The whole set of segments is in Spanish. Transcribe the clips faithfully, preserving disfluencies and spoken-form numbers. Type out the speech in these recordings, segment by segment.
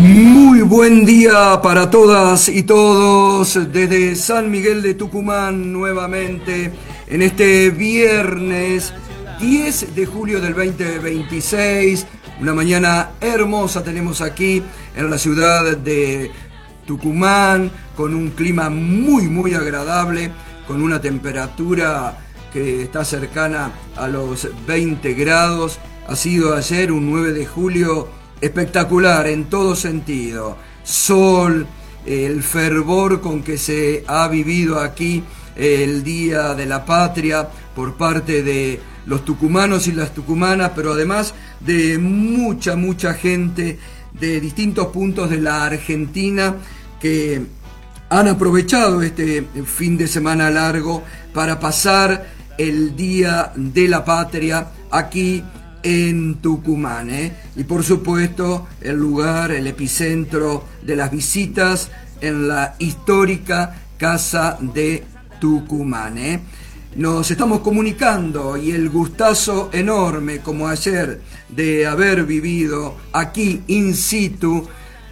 Muy buen día para todas y todos desde San Miguel de Tucumán nuevamente en este viernes diez de julio del veinte veintiséis. Una mañana hermosa tenemos aquí en la ciudad de Tucumán con un clima muy muy agradable, con una temperatura que está cercana a los veinte grados. Ha sido ayer un nueve de julio espectacular en todo sentido. Sol, el fervor con que se ha vivido aquí el Día de la Patria por parte de los tucumanos y las tucumanas, pero además de mucha, mucha gente de distintos puntos de la Argentina que han aprovechado este fin de semana largo para pasar el Día de la Patria aquí en Tucumán, ¿eh? Y por supuesto el lugar, el epicentro de las visitas en la histórica Casa de Tucumán, ¿eh? Nos estamos comunicando y el gustazo enorme como ayer de haber vivido aquí in situ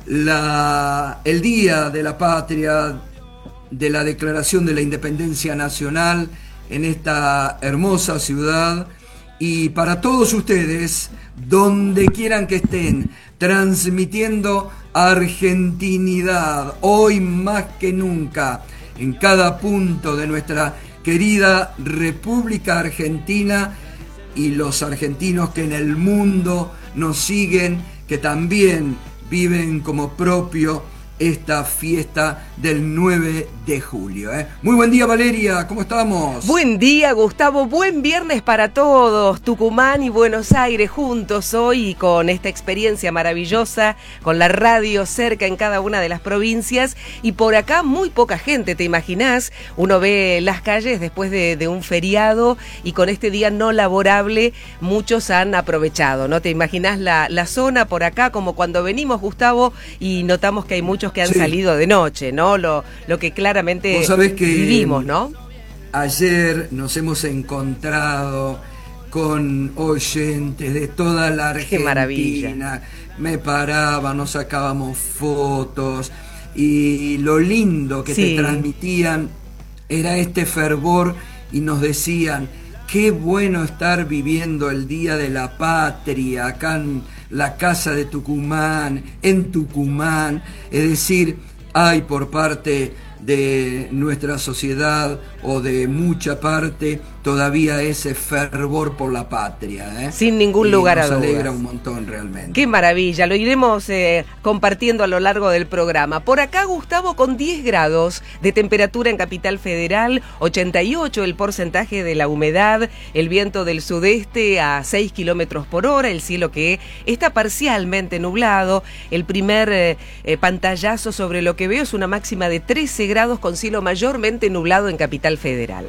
la, el Día de la Patria, de la Declaración de la Independencia Nacional en esta hermosa ciudad. Y para todos ustedes, donde quieran que estén, transmitiendo argentinidad, hoy más que nunca, en cada punto de nuestra querida República Argentina, y los argentinos que en el mundo nos siguen, que también viven como propio esta fiesta del nueve de julio, ¿eh? Muy buen día, Valeria, ¿cómo estamos? Buen día, Gustavo, buen viernes para todos. Tucumán y Buenos Aires juntos hoy con esta experiencia maravillosa, con la radio cerca en cada una de las provincias, y por acá muy poca gente, ¿te imaginás? Uno ve las calles después de, de un feriado y con este día no laborable muchos han aprovechado, ¿no? ¿Te imaginás la, la zona por acá como cuando venimos, Gustavo, y notamos que hay muchos que han sí. salido de noche, ¿no? Lo, lo que claramente Vos sabés que vivimos, ¿no? Ayer nos hemos encontrado con oyentes de toda la Argentina. ¡Qué maravilla! Me paraba, nos sacábamos fotos y lo lindo que sí. te transmitían era este fervor y nos decían: qué bueno estar viviendo el Día de la Patria acá en la Casa de Tucumán, en Tucumán. Es decir, hay por parte de nuestra sociedad o de mucha parte todavía ese fervor por la patria, ¿eh? Sin ningún y lugar a dudas. Nos alegra un montón realmente. Qué maravilla, lo iremos eh, compartiendo a lo largo del programa. Por acá, Gustavo, con diez grados de temperatura en Capital Federal, ochenta y ocho el porcentaje de la humedad, el viento del sudeste a seis kilómetros por hora, el cielo que está parcialmente nublado, el primer eh, eh, pantallazo sobre lo que veo es una máxima de trece grados con cielo mayormente nublado en Capital Federal.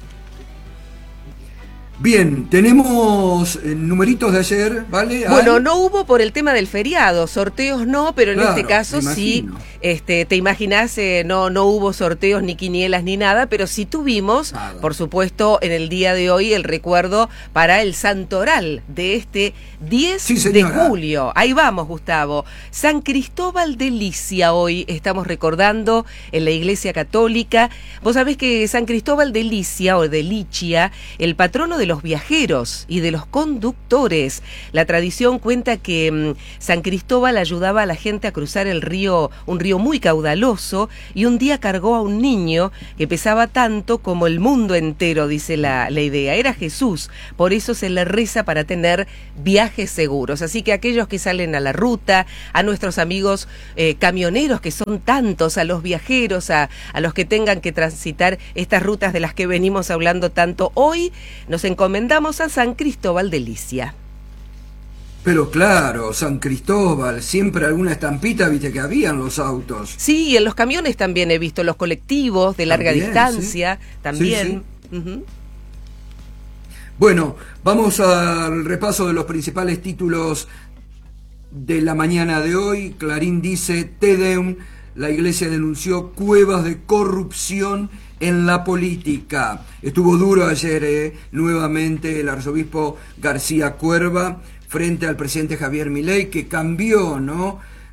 Bien, tenemos numeritos de ayer, ¿vale? Bueno, ¿Hay? no hubo por el tema del feriado, sorteos no, pero en claro, este caso sí, este, te imaginás, eh, no, no hubo sorteos ni quinielas ni nada, pero sí tuvimos, nada. Por supuesto, en el día de hoy el recuerdo para el santoral de este diez sí, de julio. Ahí vamos, Gustavo. San Cristóbal de Licia hoy estamos recordando en la Iglesia Católica. Vos sabés que San Cristóbal de Licia o de Lichia, el patrono de los viajeros y de los conductores. La tradición cuenta que mmm, San Cristóbal ayudaba a la gente a cruzar el río, un río muy caudaloso, y un día cargó a un niño que pesaba tanto como el mundo entero, dice la, la idea. Era Jesús, por eso se le reza para tener viajes seguros. Así que aquellos que salen a la ruta, a nuestros amigos eh, camioneros, que son tantos, a los viajeros, a, a los que tengan que transitar estas rutas de las que venimos hablando tanto, hoy nos encomendamos a San Cristóbal de Licia. Pero claro, San Cristóbal, siempre alguna estampita, viste que había en los autos. Sí, y en los camiones también he visto, los colectivos de larga también, distancia, sí. también. Sí, sí. Uh-huh. Bueno, vamos al repaso de los principales títulos de la mañana de hoy. Clarín dice: Te Deum, la Iglesia denunció cuevas de corrupción en la política. Estuvo duro ayer, eh, nuevamente el arzobispo García Cuerva frente al presidente Javier Milei, que cambió, ¿no?,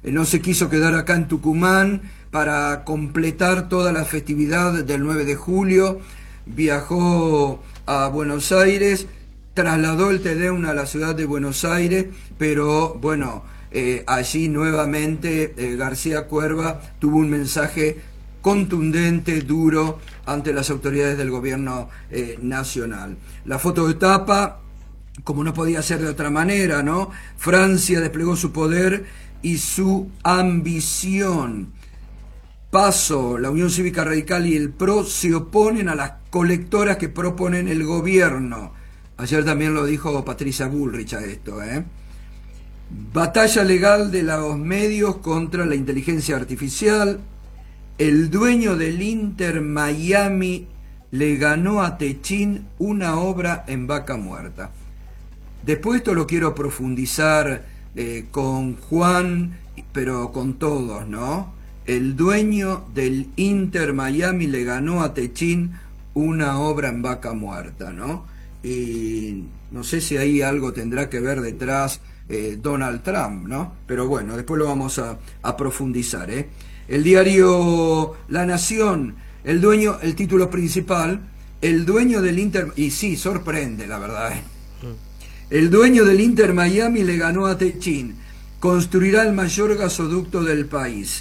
eh, no se quiso quedar acá en Tucumán para completar toda la festividad del nueve de julio, viajó a Buenos Aires, trasladó el Te Deum a la ciudad de Buenos Aires, pero bueno, eh, allí nuevamente eh, García Cuerva tuvo un mensaje contundente, duro, ante las autoridades del gobierno eh, nacional. La foto de tapa, como no podía ser de otra manera, ¿no? Francia desplegó su poder y su ambición. Paso, la Unión Cívica Radical y el P R O se oponen a las colectoras que proponen el gobierno. Ayer también lo dijo Patricia Bullrich a esto, ¿eh? Batalla legal de los medios contra la inteligencia artificial. El dueño del Inter Miami le ganó a Techín una obra en Vaca Muerta. Después esto lo quiero profundizar eh, con Juan, pero con todos, ¿no? El dueño del Inter Miami le ganó a Techín una obra en Vaca Muerta, ¿no? Y no sé si ahí algo tendrá que ver detrás eh, Donald Trump, ¿no? Pero bueno, después lo vamos a, a profundizar, ¿eh? El diario La Nación, el dueño, el título principal, el dueño del Inter... Y sí, sorprende, la verdad, ¿eh? El dueño del Inter Miami le ganó a Techín. Construirá el mayor gasoducto del país.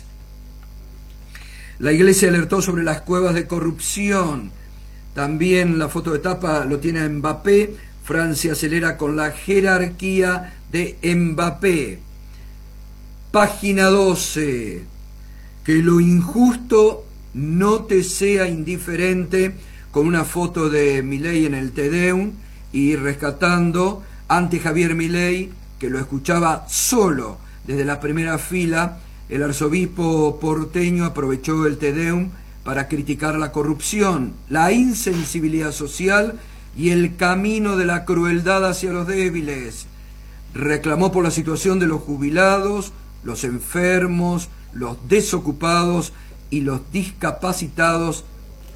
La iglesia alertó sobre las cuevas de corrupción. También la foto de tapa lo tiene Mbappé. Francia acelera con la jerarquía de Mbappé. Página doce. Que lo injusto no te sea indiferente, con una foto de Milei en el Te Deum y rescatando ante Javier Milei, que lo escuchaba solo desde la primera fila. El arzobispo porteño aprovechó el Te Deum para criticar la corrupción, la insensibilidad social y el camino de la crueldad hacia los débiles. Reclamó por la situación de los jubilados, los enfermos, los desocupados y los discapacitados,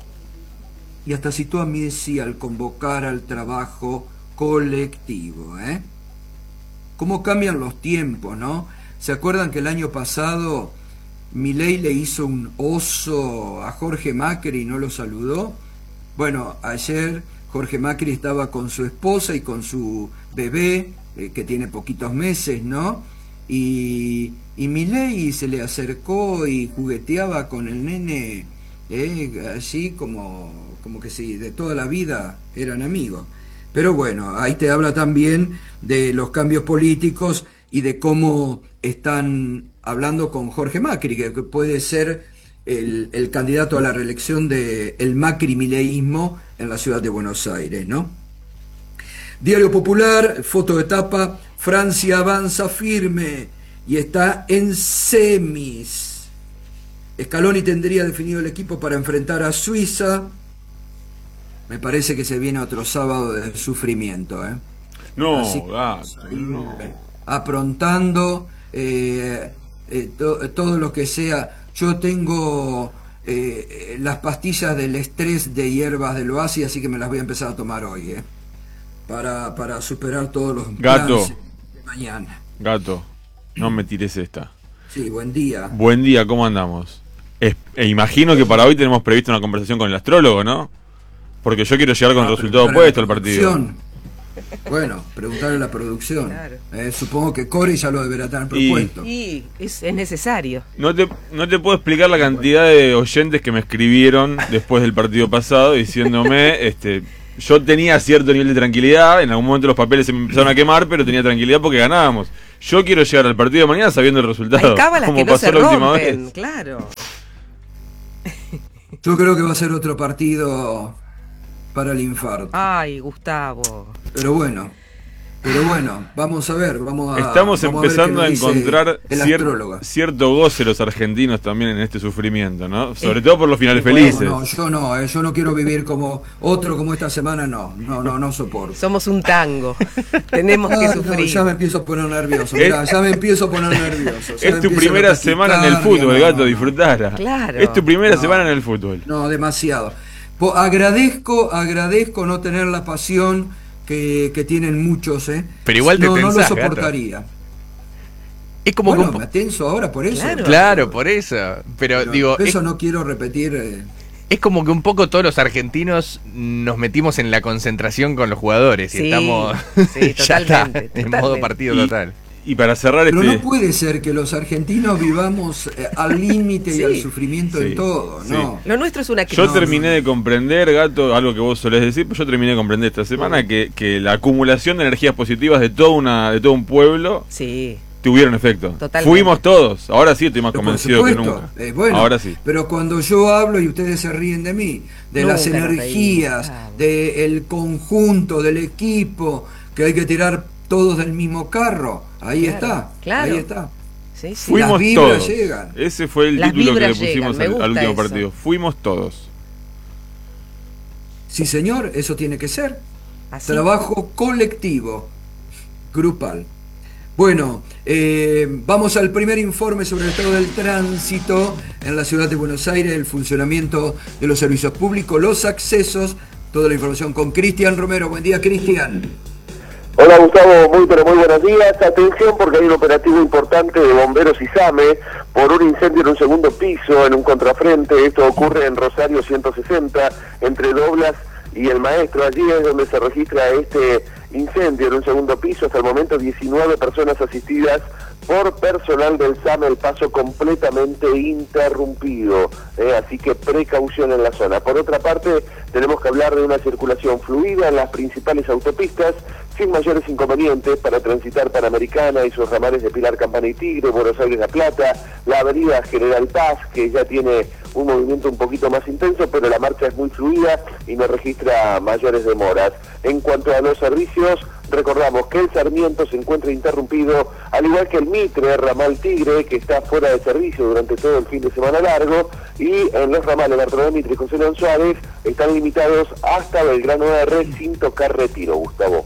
y hasta citó a Messi al convocar al trabajo colectivo, ¿eh? ¿Cómo cambian los tiempos, no? ¿Se acuerdan que el año pasado Milei le hizo un oso a Jorge Macri y no lo saludó? Bueno, ayer Jorge Macri estaba con su esposa y con su bebé, eh, que tiene poquitos meses, ¿no? Y, y Milei se le acercó y jugueteaba con el nene, eh, así como, como que sí, de toda la vida eran amigos. Pero bueno, ahí te habla también de los cambios políticos y de cómo están hablando con Jorge Macri, que puede ser el, el candidato a la reelección del Macri-mileísmo en la ciudad de Buenos Aires, ¿no? Diario Popular, foto de tapa, Francia avanza firme y está en semis. Scaloni tendría definido el equipo para enfrentar a Suiza. Me parece que se viene otro sábado de sufrimiento, ¿eh? No, Así, gato, no. Aprontando eh, eh, to, todo lo que sea. Yo tengo eh, las pastillas del estrés de hierbas del oasis, así que me las voy a empezar a tomar hoy, ¿eh? Para, para superar todos los Gato, planes de mañana. Gato, no me tires esta. Sí, buen día. Buen día, ¿cómo andamos? Es, e imagino que para hoy tenemos previsto una conversación con el astrólogo, ¿no? Porque yo quiero llegar con el resultado opuesto al partido. Bueno, preguntarle a la producción. Claro. Eh, supongo que Core ya lo deberá tener propuesto. Y, y es, es necesario. No te, no te puedo explicar la cantidad de oyentes que me escribieron después del partido pasado diciéndome, este, yo tenía cierto nivel de tranquilidad, en algún momento los papeles se me empezaron a quemar, pero tenía tranquilidad porque ganábamos. Yo quiero llegar al partido de mañana sabiendo el resultado. Hay cábalas como que no pasó se la última rompen, vez. claro. Yo creo que va a ser otro partido para el infarto. Ay, Gustavo. Pero bueno, pero bueno, vamos a ver, vamos a Estamos vamos empezando a, a, ver qué nos dice encontrar el cier- astrólogo. cierto goce los argentinos también en este sufrimiento, ¿no? Sobre todo por los finales felices. No, yo no, eh, yo no quiero vivir como otro como esta semana, no, no, no, no soporto. Somos un tango. Tenemos que Ay, no, sufrir. ya me empiezo a poner nervioso, mirá, ya me empiezo a poner nervioso. ya Es tu empiezo primera la semana en el taquicardia, fútbol, no, gato, no. disfrutala. Claro. Es tu primera No. semana en el fútbol. No, demasiado. Po- agradezco, agradezco no tener la pasión que, que tienen muchos, ¿eh? Pero igual te no, no lo tensás, gato. soportaría. Es como bueno, que un me tenso ahora por eso. Claro. Claro, por eso. Pero, Pero digo, eso es, no quiero repetir. Eh. es como que un poco todos los argentinos nos metimos en la concentración con los jugadores y Sí, estamos sí, ya está, totalmente, en totalmente. modo partido Y- total. Y para cerrar Pero este... no puede ser que los argentinos vivamos eh, al límite Sí. y al sufrimiento Sí. en todo, Sí. ¿no? Lo nuestro es una Yo crisis. terminé de comprender, Gato, algo que vos solés decir, pero yo terminé de comprender esta semana que, que la acumulación de energías positivas de toda una de todo un pueblo Sí. tuvieron efecto. Totalmente. Fuimos todos. Ahora sí estoy más Pero por convencido que supuesto, nunca. eh, bueno, Ahora sí. pero cuando yo hablo y ustedes se ríen de mí, de Nunca las nos energías, reímos, claro. del conjunto, del equipo, que hay que tirar todos del mismo carro, ahí Claro, está, claro. ahí está. Sí, sí. Fuimos Las vibras todos. llegan. Ese fue el Las título que le vibras pusimos llegan, me al, al gusta último eso. partido. Fuimos todos. Sí, señor, eso tiene que ser. Así. Trabajo colectivo, grupal. Bueno, eh, vamos al primer informe sobre el estado del tránsito en la ciudad de Buenos Aires, el funcionamiento de los servicios públicos, los accesos, toda la información con Cristian Romero. Buen día, Cristian. Hola Gustavo, muy pero muy buenos días. Atención porque hay un operativo importante de bomberos y SAME por un incendio en un segundo piso, en un contrafrente. Esto ocurre en Rosario ciento sesenta, entre Doblas y El Maestro. Allí es donde se registra este incendio en un segundo piso. Hasta el momento diecinueve personas asistidas por personal del SAME, el paso completamente interrumpido, eh, así que precaución en la zona. Por otra parte, tenemos que hablar de una circulación fluida en las principales autopistas, sin mayores inconvenientes para transitar Panamericana y sus ramales de Pilar, Campana y Tigre, Buenos Aires, La Plata, la avenida General Paz, que ya tiene un movimiento un poquito más intenso, pero la marcha es muy fluida y no registra mayores demoras. En cuanto a los servicios, recordamos que el Sarmiento se encuentra interrumpido, al igual que el Mitre, ramal Tigre, que está fuera de servicio durante todo el fin de semana largo, y en los ramales Bartolomé Mitre y José León Suárez están limitados hasta Belgrano R sin tocar Retiro, Gustavo.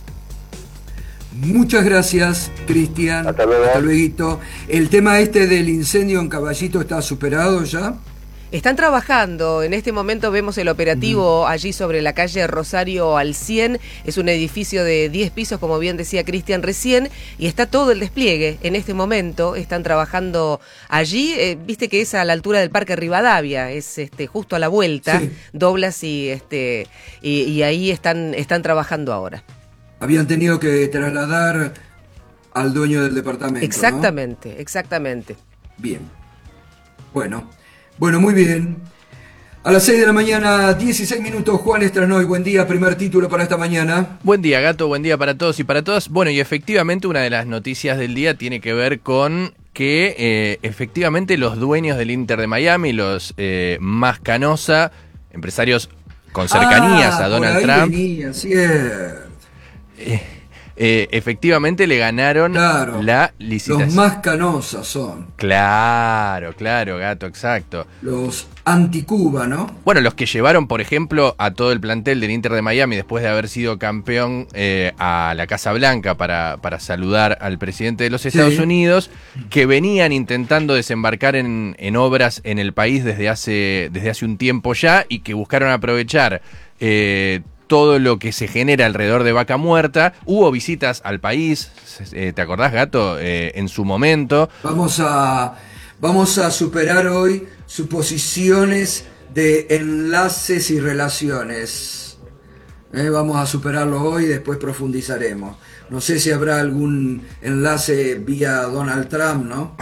Muchas gracias, Cristian. Hasta luego. Hasta luego. El tema este del incendio en Caballito está superado ya. Están trabajando, en este momento vemos el operativo allí sobre la calle Rosario al cien, es un edificio de diez pisos, como bien decía Cristian recién, y está todo el despliegue. En este momento están trabajando allí, eh, viste que es a la altura del Parque Rivadavia, es este justo a la vuelta, Sí. Doblas y este y, y ahí están, están trabajando ahora. Habían tenido que trasladar al dueño del departamento, Exactamente, exactamente. ¿no? Bien. Bueno, bueno, muy bien. A las seis de la mañana, dieciséis minutos, Juan Estranoy, buen día, primer título para esta mañana. Buen día, Gato, buen día para todos y para todas. Bueno, y efectivamente una de las noticias del día tiene que ver con que eh, efectivamente los dueños del Inter de Miami, los eh, más Canosa, empresarios con cercanías Ah, a Donald por ahí Trump, venía, cierto. eh, eh, efectivamente le ganaron Claro, la licitación. los más canosas son, Claro, claro, Gato, exacto. los anticuba, ¿no? Bueno, los que llevaron, por ejemplo, a todo el plantel del Inter de Miami después de haber sido campeón eh, a la Casa Blanca para, para saludar al presidente de los Estados Sí. Unidos, que venían intentando desembarcar en, en obras en el país desde hace, desde hace un tiempo ya y que buscaron aprovechar eh, todo lo que se genera alrededor de Vaca Muerta. Hubo visitas al país, eh, ¿te acordás, Gato? Eh, en su momento. Vamos a, vamos a superar hoy suposiciones de enlaces y relaciones. Eh, vamos a superarlo hoy y después profundizaremos. No sé si habrá algún enlace vía Donald Trump, ¿no?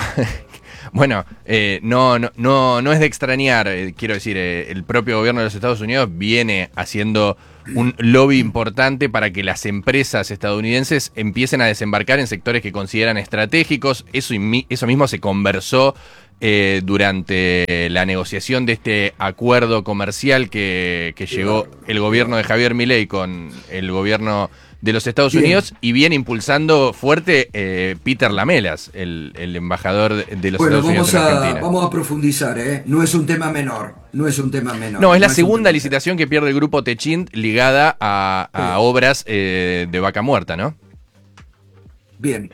Bueno, eh, no, no, no, no es de extrañar, eh, quiero decir, eh, el propio gobierno de los Estados Unidos viene haciendo un lobby importante para que las empresas estadounidenses empiecen a desembarcar en sectores que consideran estratégicos. Eso, eso mismo se conversó eh, durante la negociación de este acuerdo comercial que, que llegó el gobierno de Javier Milei con el gobierno de los Estados Bien. Unidos, y viene impulsando fuerte eh, Peter Lamelas, el, el embajador de, de los Bueno, Estados Unidos vamos en a, Argentina. vamos a profundizar, ¿eh? No es un tema menor, no es un tema menor. No, es la un segunda tema licitación que pierde el grupo Techint ligada a, a Sí. obras eh, de Vaca Muerta, ¿no? menor. Bien.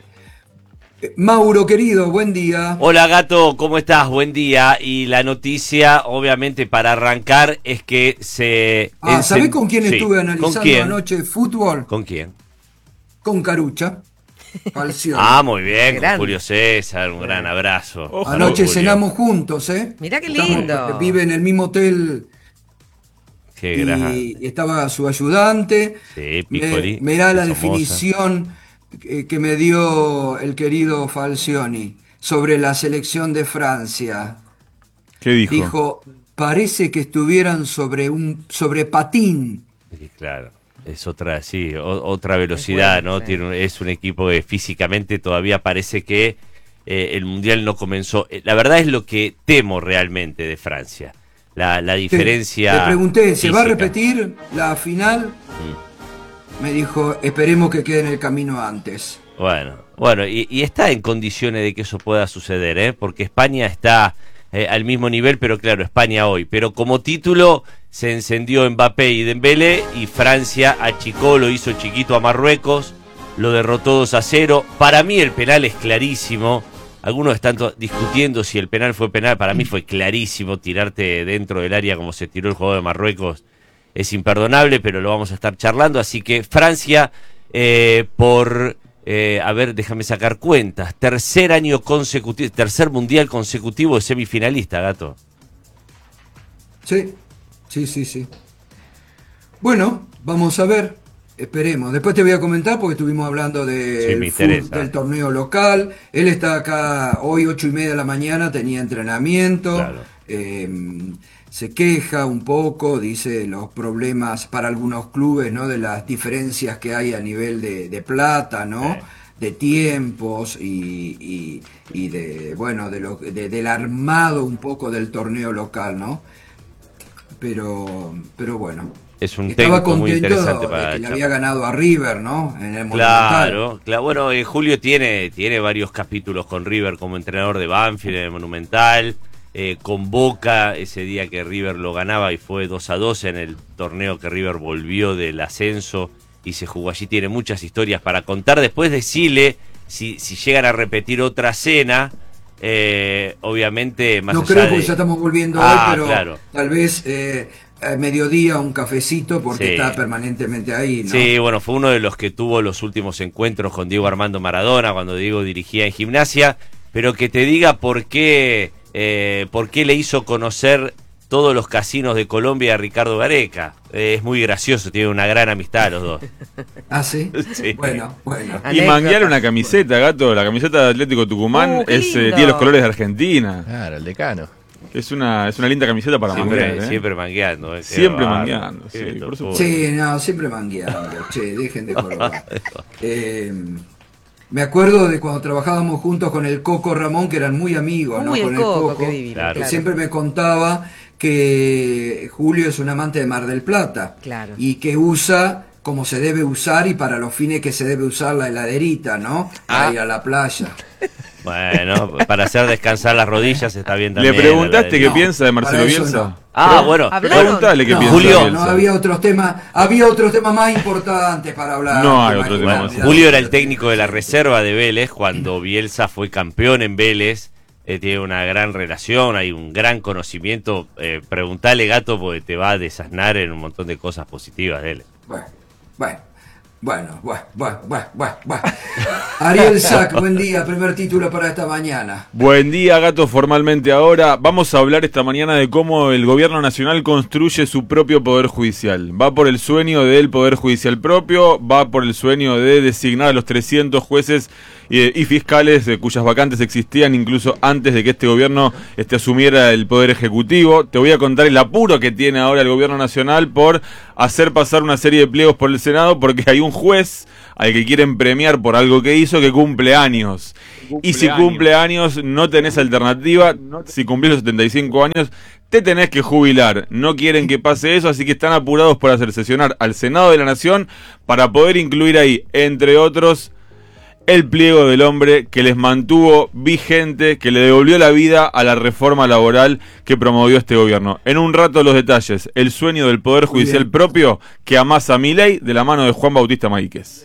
Eh, Mauro, querido, buen día. Hola Gato, ¿cómo estás? Buen día. Y la noticia, obviamente, para arrancar es que se... Ah, ¿sabés encen- con quién Sí. estuve analizando ¿Con quién? anoche fútbol? ¿Con quién? Con Carucha. Falcioni. Ah, muy bien, con Grande. Julio César, un gran abrazo. Ojalá, Anoche Julio. cenamos juntos, ¿eh? Mirá qué Estamos- lindo. vive en el mismo hotel Qué gran. y estaba su ayudante. Sí, Piccoli, Me, me da la de Somoza. definición que, que me dio el querido Falcioni sobre la selección de Francia. ¿Qué dijo? Dijo, parece que estuvieran sobre un sobre patín. Sí, claro. Es otra, sí, o- otra velocidad, Es bueno, ¿no? sí. Tiene un- es un equipo que físicamente todavía parece que eh, el Mundial no comenzó. Eh, La verdad es lo que temo realmente de Francia. La, la diferencia. Le pregunté, ¿se va a física. repetir la final? Me dijo, esperemos que quede en el camino antes. Bueno, bueno, y, y está en condiciones de que eso pueda suceder, ¿eh? Porque España está eh, al mismo nivel, pero claro, España hoy. Pero como título se encendió Mbappé y Dembélé y Francia achicó, lo hizo chiquito a Marruecos, lo derrotó dos a cero. Para mí el penal es clarísimo. Algunos están to- discutiendo si el penal fue penal. Para mí fue clarísimo. Tirarte dentro del área como se tiró el jugador de Marruecos es imperdonable, pero lo vamos a estar charlando. Así que Francia, eh, por, eh, a ver, déjame sacar cuentas, tercer año consecutivo, tercer mundial consecutivo de semifinalista, Gato. Sí, sí, sí, sí. Bueno, vamos a ver, esperemos. Después te voy a comentar porque estuvimos hablando de Sí, me fut- interesa. del torneo local. Él está acá hoy ocho y media de la mañana, tenía entrenamiento. Claro. Eh, se queja un poco, dice los problemas para algunos clubes, ¿no? De las diferencias que hay a nivel de, de plata, ¿no? Sí. De tiempos y, y, y de, bueno, de lo, de- del armado un poco del torneo local, ¿no? Pero, pero bueno. Es un Estaba técnico muy contento interesante de para que le charlar. había ganado a River, ¿no? En el Monumental. Claro, claro. Bueno, eh, Julio tiene, tiene varios capítulos con River como entrenador de Banfield en el Monumental. Eh, con Boca ese día que River lo ganaba y fue dos a dos en el torneo que River volvió del ascenso y se jugó allí. Tiene muchas historias para contar. Después decirle si, si llegan a repetir otra cena, eh, obviamente más No allá creo de... porque ya estamos volviendo Ah, hoy, pero claro. tal vez eh, a mediodía un cafecito porque Sí. está permanentemente ahí, ¿no? Sí, bueno, fue uno de los que tuvo los últimos encuentros con Diego Armando Maradona, cuando Diego dirigía en Gimnasia, pero que te diga por qué, eh, por qué le hizo conocer todos los casinos de Colombia a Ricardo Gareca. Eh, es muy gracioso, tiene una gran amistad los dos. ¿Ah, sí? Sí. Bueno, bueno. Y Anécdota. manguear una camiseta, Gato. La camiseta de Atlético Tucumán Uh, qué es, eh, lindo. tiene los colores de Argentina. Claro, el decano. Es una, es una linda camiseta para manguear. Siempre, ¿eh? siempre mangueando. eh, qué Siempre bárbaro, mangueando, qué sí, por locura. supuesto. Sí, no, siempre mangueando, che, dejen de jorobar. Eh, me acuerdo de cuando trabajábamos juntos con el Coco Ramón, que eran muy amigos, ¿no? Uy, el Con Coco, qué divino, Claro. que claro. siempre me contaba que Julio es un amante de Mar del Plata. Claro. Y que usa como se debe usar y para los fines que se debe usar la heladerita, ¿no? Para Ah. ir a la playa. Bueno, para hacer descansar las rodillas está bien ¿Le también. preguntaste qué No, piensa de Marcelo para eso Bielsa? no. Ah, bueno. ¿Hablaron? Preguntale qué No, piensa Julio. de no, Bielsa. había otros temas, había otros temas más importantes para hablar. No hay otro Imagínate. tema Bueno, más Julio era el técnico de la reserva de Vélez cuando Bielsa fue campeón en Vélez. Eh, tiene una gran relación, hay un gran conocimiento. Eh, preguntale, Gato, porque te va a desasnar en un montón de cosas positivas de él. Bueno, bueno, bueno, bueno, bueno, bueno, bueno, bueno. Ariel Sack, buen día, primer título para esta mañana. Buen día, Gato, formalmente ahora. Vamos a hablar esta mañana de cómo el gobierno nacional construye su propio poder judicial. Va por el sueño del poder judicial propio, va por el sueño de designar a los trescientos jueces y, y fiscales eh, cuyas vacantes existían incluso antes de que este gobierno este, asumiera el poder ejecutivo. Te voy a contar el apuro que tiene ahora el gobierno nacional por hacer pasar una serie de pliegos por el Senado porque hay un juez al que quieren premiar por algo que hizo que cumple años. Y si cumple años no tenés alternativa, si cumplís los setenta y cinco años te tenés que jubilar. No quieren que pase eso, así que están apurados por hacer sesionar al Senado de la Nación para poder incluir ahí, entre otros, el pliego del hombre que les mantuvo vigente, que le devolvió la vida a la reforma laboral que promovió este gobierno. En un rato los detalles, el sueño del Poder Judicial bien. propio que amasa Milei de la mano de Juan Bautista Maíquez.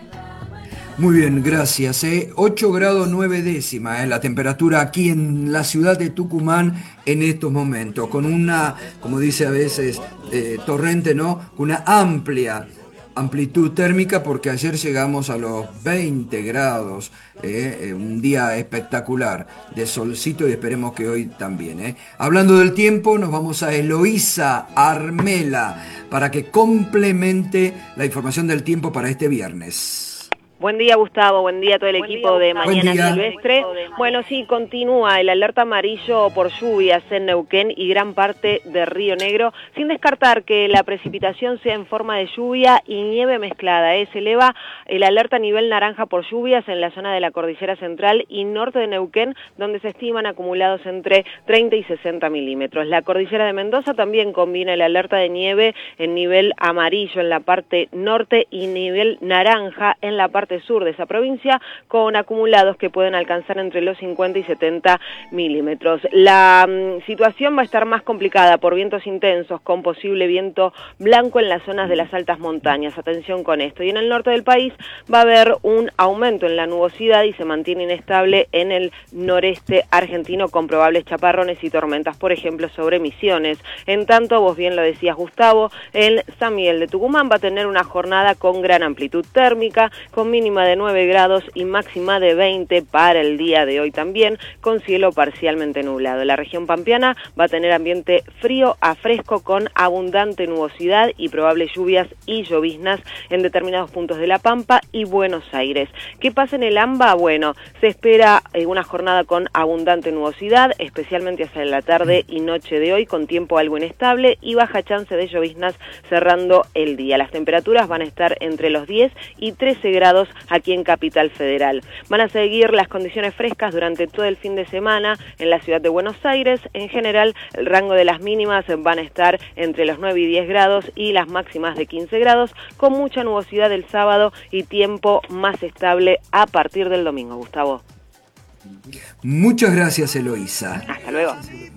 Muy bien, gracias. ¿eh? ocho grados nueve décimas, ¿eh? La temperatura aquí en la ciudad de Tucumán en estos momentos, con una, como dice a veces eh, Torrente, ¿no? Una amplia amplitud térmica, porque ayer llegamos a los veinte grados, eh, un día espectacular de solcito, y esperemos que hoy también. Eh. Hablando del tiempo, nos vamos a Eloísa Armela para que complemente la información del tiempo para este viernes. Buen día, Gustavo. Buen día a todo el Buen equipo día, de Mañana Silvestre. Bueno, sí, continúa el alerta amarillo por lluvias en Neuquén y gran parte de Río Negro, sin descartar que la precipitación sea en forma de lluvia y nieve mezclada. ¿eh? Se eleva el alerta a nivel naranja por lluvias en la zona de la Cordillera Central y norte de Neuquén, donde se estiman acumulados entre treinta y sesenta milímetros. La Cordillera de Mendoza también combina el alerta de nieve en nivel amarillo en la parte norte y nivel naranja en la parte sur de esa provincia, con acumulados que pueden alcanzar entre los cincuenta y setenta milímetros. La um, situación va a estar más complicada por vientos intensos, con posible viento blanco en las zonas de las altas montañas. Atención con esto. Y en el norte del país va a haber un aumento en la nubosidad y se mantiene inestable en el noreste argentino, con probables chaparrones y tormentas, por ejemplo, sobre Misiones. En tanto, vos bien lo decías, Gustavo, el San Miguel de Tucumán va a tener una jornada con gran amplitud térmica, con mínima de nueve grados y máxima de veinte para el día de hoy también, con cielo parcialmente nublado. La región pampeana va a tener ambiente frío a fresco, con abundante nubosidad y probables lluvias y lloviznas en determinados puntos de La Pampa y Buenos Aires. ¿Qué pasa en el AMBA? Bueno, se espera eh, una jornada con abundante nubosidad, especialmente hacia la tarde y noche de hoy, con tiempo algo inestable y baja chance de lloviznas cerrando el día. Las temperaturas van a estar entre los diez y trece grados aquí en Capital Federal. Van a seguir las condiciones frescas durante todo el fin de semana en la ciudad de Buenos Aires. En general, el rango de las mínimas van a estar entre los nueve y diez grados y las máximas de quince grados, con mucha nubosidad el sábado y tiempo más estable a partir del domingo. Gustavo. Muchas gracias, Eloísa. Hasta luego.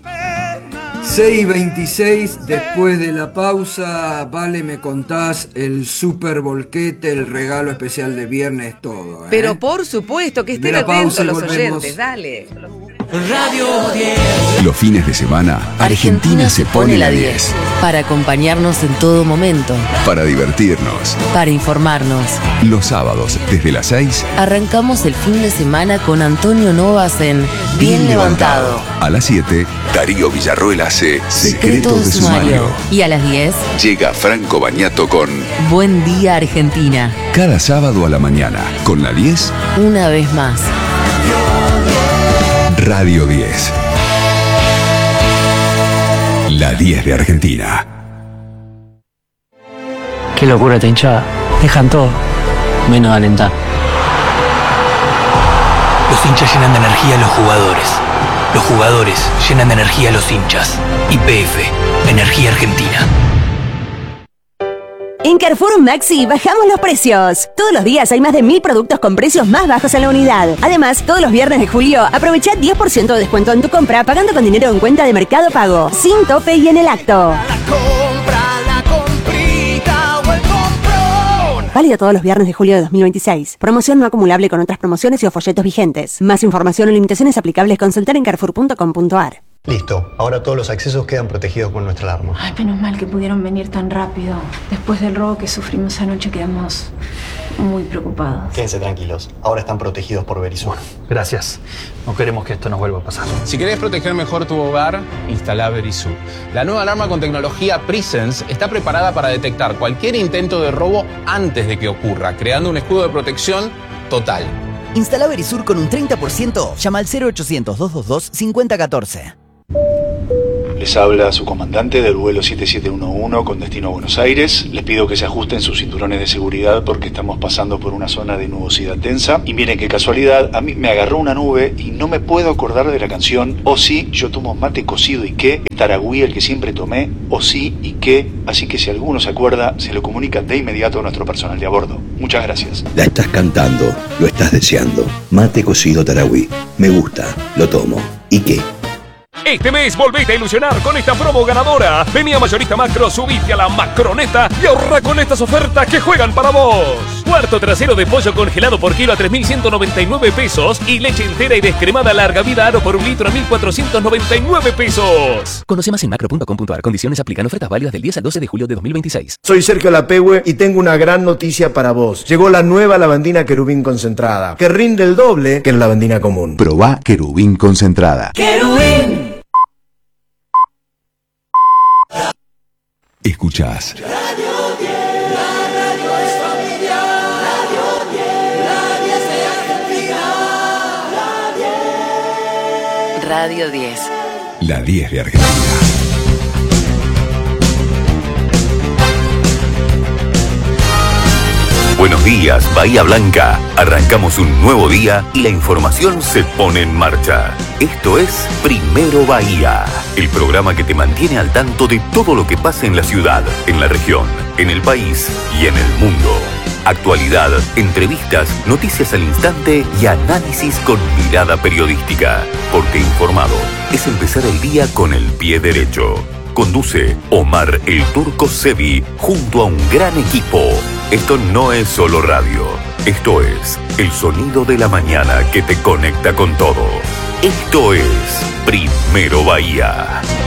seis veintiséis, después de la pausa, Vale, me contás el super volquete, el regalo especial de viernes, todo. ¿eh? Pero por supuesto, que estén atentos los oyentes, dale. Radio diez. Los fines de semana, Argentina se pone la diez. Para acompañarnos en todo momento. Para divertirnos. Para informarnos. Los sábados, desde las seis. Arrancamos el fin de semana con Antonio Novas en Bien, Bien levantado. levantado. A las siete, Darío Villarroel hace Secretos de Sumario. Y a las diez, llega Franco Bañato con Buen Día Argentina. Cada sábado a la mañana, con la diez. Una vez más. Radio diez. La diez de Argentina. Qué locura esta hinchada. Dejan todo, menos alentar. Los hinchas llenan de energía a los jugadores. Los jugadores llenan de energía a los hinchas. Y P F, Energía Argentina. En Carrefour Maxi bajamos los precios. Todos los días hay más de mil productos con precios más bajos en la unidad. Además, todos los viernes de julio aprovecha diez por ciento de descuento en tu compra pagando con dinero en cuenta de Mercado Pago, sin tope y en el acto. La compra, la comprita o el comprón. Válido todos los viernes de julio de dos mil veintiséis. Promoción no acumulable con otras promociones y o folletos vigentes. Más información o limitaciones aplicables consultar en carrefour punto com punto a r. Listo, ahora todos los accesos quedan protegidos con nuestra alarma. Ay, menos mal que pudieron venir tan rápido. Después del robo que sufrimos anoche quedamos muy preocupados. Quédense tranquilos, ahora están protegidos por Verisur. Gracias, no queremos que esto nos vuelva a pasar. Si querés proteger mejor tu hogar, instala Verisur. La nueva alarma con tecnología Presence está preparada para detectar cualquier intento de robo antes de que ocurra, creando un escudo de protección total. Instala Verisur con un treinta por ciento. Llama al cero ochocientos, doscientos veintidós, cincuenta catorce. Les habla su comandante del vuelo siete siete uno uno con destino a Buenos Aires. Les pido que se ajusten sus cinturones de seguridad porque estamos pasando por una zona de nubosidad densa. Y miren qué casualidad, a mí me agarró una nube y no me puedo acordar de la canción O sí, yo tomo mate cocido y qué, Taragüí el que siempre tomé, O sí y qué. Así que si alguno se acuerda, se lo comunica de inmediato a nuestro personal de a bordo. Muchas gracias. La estás cantando, lo estás deseando. Mate cocido Taragüí. Me gusta, lo tomo. ¿Y qué? Este mes volvete a ilusionar con esta promo ganadora. Vení a Mayorista Macro, subite a la Macroneta y ahorra con estas ofertas que juegan para vos. Cuarto trasero de pollo congelado por kilo a tres mil ciento noventa y nueve pesos. Y leche entera y descremada larga vida Aro por un litro a mil cuatrocientos noventa y nueve pesos. Conoce más en macro punto com punto ar. Condiciones aplican. Ofertas válidas del diez al doce de julio de dos mil veintiséis. Soy Sergio Lapehue y tengo una gran noticia para vos. Llegó la nueva lavandina Querubín concentrada, que rinde el doble que la lavandina común. Probá Querubín concentrada. ¡Querubín! Escuchás. Radio diez, la radio es familiar. Radio diez, la diez de Argentina. La diez. Radio diez. La diez de Argentina. Buenos días, Bahía Blanca. Arrancamos un nuevo día y la información se pone en marcha. Esto es Primero Bahía, el programa que te mantiene al tanto de todo lo que pasa en la ciudad, en la región, en el país y en el mundo. Actualidad, entrevistas, noticias al instante y análisis con mirada periodística. Porque informado es empezar el día con el pie derecho. Conduce Omar el Turco Sevi junto a un gran equipo. Esto no es solo radio. Esto es el sonido de la mañana que te conecta con todo. Esto es Primero Bahía.